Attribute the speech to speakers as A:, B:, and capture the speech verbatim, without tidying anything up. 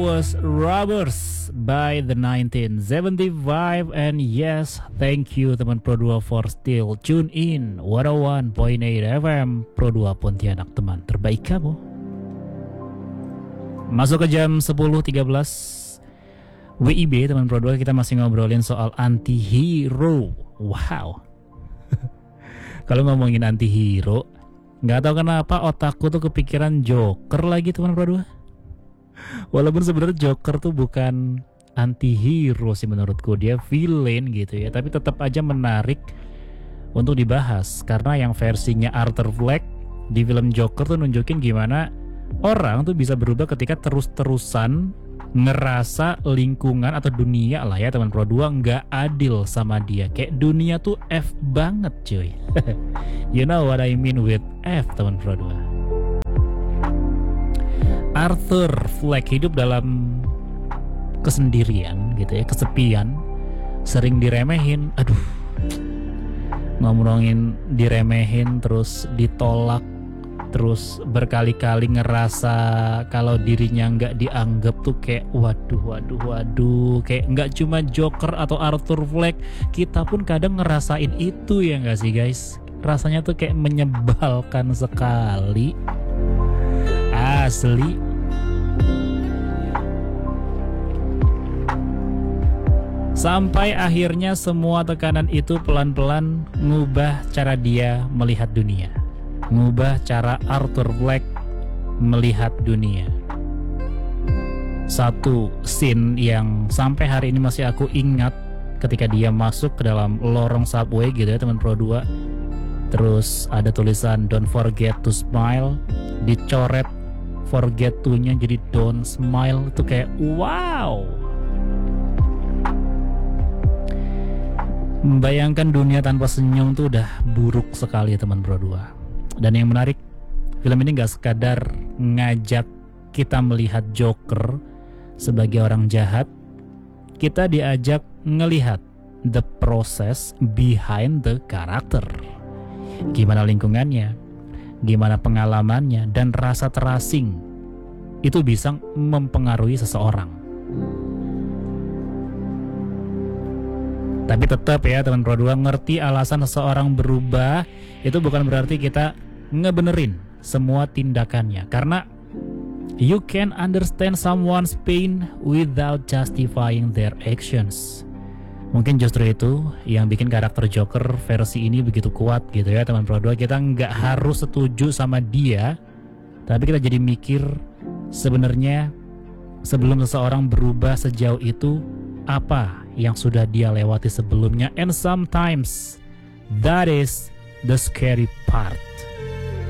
A: was Robbers by the nineteen seventy-five. And yes, thank you teman Pro dua for still tune in one oh one point eight F M Pro dua Pontianak, teman terbaik kamu. Masuk ke jam sepuluh tiga belas W I B teman Pro dua, kita masih ngobrolin soal anti-hero. Wow. Kalau ngomongin anti-hero, nggak tahu kenapa otakku tuh kepikiran Joker lagi teman Pro dua. Walaupun sebenarnya Joker tuh bukan anti-hero sih menurutku, dia villain gitu ya, tapi tetap aja menarik untuk dibahas karena yang versinya Arthur Fleck di film Joker tuh nunjukin gimana orang tuh bisa berubah ketika terus-terusan ngerasa lingkungan atau dunia lah ya teman Pro dua nggak adil sama dia. Kayak dunia tuh F banget cuy. You know what I mean with F teman Pro dua. Arthur Fleck hidup dalam kesendirian gitu ya, kesepian, sering diremehin. Aduh, ngomongin diremehin terus ditolak, terus berkali-kali ngerasa kalau dirinya nggak dianggap tuh kayak waduh waduh waduh, kayak nggak cuma Joker atau Arthur Fleck, kita pun kadang ngerasain itu ya nggak sih guys? Rasanya tuh kayak menyebalkan sekali, asli. Sampai akhirnya semua tekanan itu pelan-pelan ngubah cara dia melihat dunia, ngubah cara Arthur Fleck melihat dunia. Satu scene yang sampai hari ini masih aku ingat ketika dia masuk ke dalam lorong subway gitu ya teman Pro dua. Terus ada tulisan don't forget to smile, dicoret forget to-nya jadi don't smile. Itu kayak wow. Membayangkan dunia tanpa senyum tuh udah buruk sekali ya teman Pro dua. Dan yang menarik, film ini gak sekadar ngajak kita melihat Joker sebagai orang jahat, kita diajak ngelihat the process behind the character. Gimana lingkungannya, gimana pengalamannya, dan rasa terasing itu bisa mempengaruhi seseorang. Tapi tetap ya teman Pro dua, ngerti alasan seseorang berubah itu bukan berarti kita ngebenerin semua tindakannya, karena you can understand someone's pain without justifying their actions. Mungkin justru itu yang bikin karakter Joker versi ini begitu kuat gitu ya teman Pro dua. Kita nggak harus setuju sama dia, tapi kita jadi mikir sebenarnya sebelum seseorang berubah sejauh itu, apa yang sudah dia lewati sebelumnya. And sometimes that is the scary part.